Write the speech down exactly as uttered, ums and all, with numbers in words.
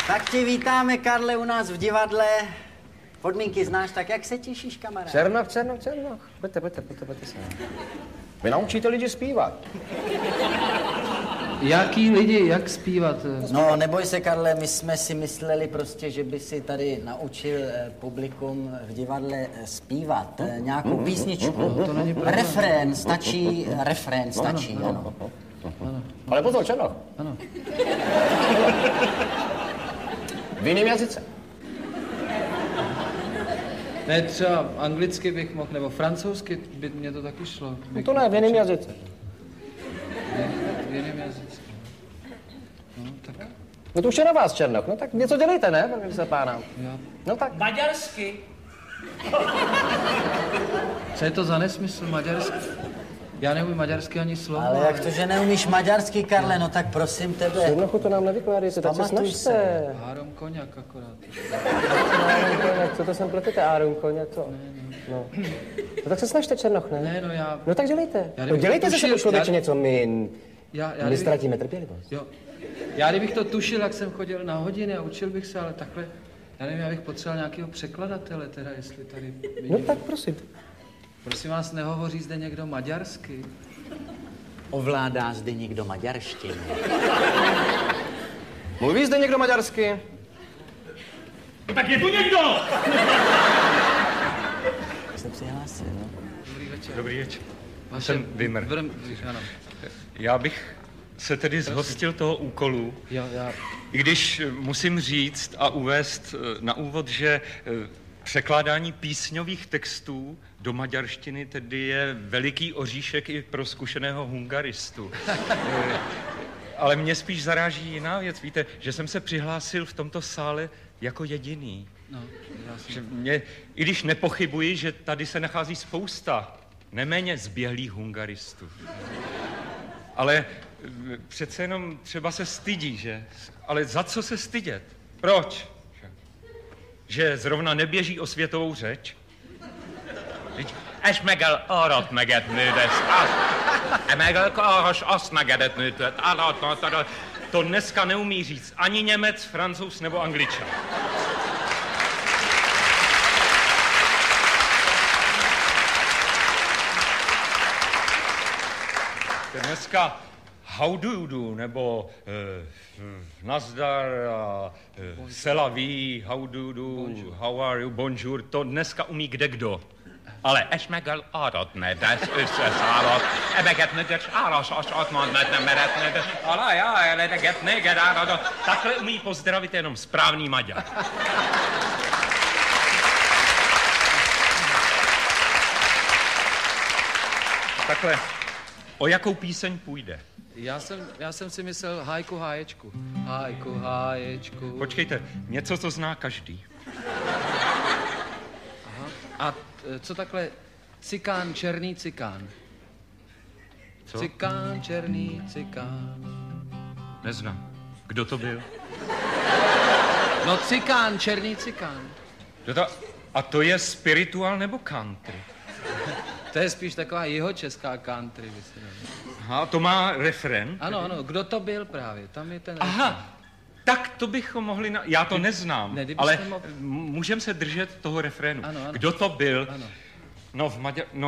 Tak tě vítáme, Karle, u nás v divadle. Podmínky znáš, tak jak se těšíš, kamarád? Černoch, Černoch, Černoch. Pojďte, pojďte, pojďte, pojďte se. Vy naučíte lidi zpívat. Jaký lidi, jak zpívat? No, neboj se, Karle, my jsme si mysleli prostě, že by si tady naučil eh, publikum v divadle eh, zpívat eh, nějakou písničku. To není pravda. Refrén stačí, refrén stačí, ano. Ano. Ale pozor, Černoch. Ano. V jiném jazyce. Ne, třeba anglicky bych mohl, nebo francouzsky by mě to taky šlo. No to ne, v jiném jazyce. V jiném jazyce. No, tak. No to už je na vás, Černoch. No tak něco dělejte, ne, pane se pána? Já. No tak. Maďarsky. Co je to za nesmysl, maďarsky? Já neumím maďarsky ani slovo. Ale jak to, že neumíš maďarsky, Karle, no tak prosím tebe. Černochu to nám nevykládejte, tak se Pamatuj snažte. Három koněk akorát. Áron koněk, co to sem pletete, Áron koněk, co? No. No tak se snažte, Černoch, ne? Ne, no já... No tak dělejte. Já No kdybych dělejte to se tušil, to člověče já- něco, my, Já, já my kdybych, ztratíme trpělivost. jo. Já kdybych to tušil, jak jsem chodil na hodiny a učil bych se, ale takhle... Já nevím, já bych potřeboval nějakého překladatele, teda, jestli tady... No tak prosím. Prosím vás, nehovoří zde někdo maďarsky? Ovládá zde někdo maďarštinu. Mluví zde někdo maďarsky? No tak je tu někdo! Se přihlásil, no. Dobrý večer. Dobrý večer. Vaše... Jsem Vimr. Vrm... Ano. Já bych se tedy zhostil toho úkolu, Jo, já... i když musím říct a uvést na úvod, že překládání písňových textů do maďarštiny tedy je veliký oříšek i pro zkušeného hungaristu. Ale mě spíš zaráží jiná věc. Víte, že jsem se přihlásil v tomto sále jako jediný. No, já jsem... Že mě, i když nepochybuji, že tady se nachází spousta neméně zběhlých hungaristů. Ale e, přece jenom třeba se stydí, že? Ale za co se stydět? Proč? Že zrovna neběží o světovou řeč? Teď, es megel arat meget nődes, azt, megel karas azt megedet nődet, arat, to dneska neumí říct ani Němec, Francouz nebo Angličan. Dneska how do you do, nebo uh, nazdar, uh, sela ví, how do you do, bonjour. How are you, bonjour, to dneska umí kde kdo. Ale es megel arat nedes, összeszállott, ebeget nedes, áras, as, atman, nem meret nedes, alá, já, eleget, neged, áradat. Takhle umí pozdravit jenom správný Maďar. Takhle, o jakou píseň půjde? Já jsem, já jsem si myslel hájku háječku. Hájku háječku. Počkejte, něco, co zná každý. Aha. A t- co takhle cikán, černý cikán? Co? Cikán, černý cikán. Neznám. Kdo to byl? No cikán, černý cikán. Kdo to... A to je spiritual nebo country? To je spíš taková jihočeská country. Myslím. Aha, to má refren? Ano, ano, kdo to byl právě? Tam je ten refren. Aha, tak to bychom mohli... Na... Já to neznám, Ne, ale mohl... můžeme se držet toho refrénu. Ano, ano. Kdo to byl? Ano. No v Maďar... No,